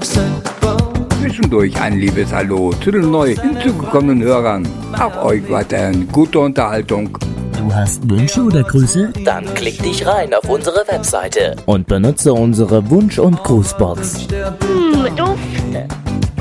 Zwischendurch ein liebes Hallo zu den neu hinzugekommenen Hörern. Auch euch weiterhin gute Unterhaltung. Du hast Wünsche oder Grüße? Dann klick dich rein auf unsere Webseite Und benutze unsere Wunsch- und Grußbox. Duft.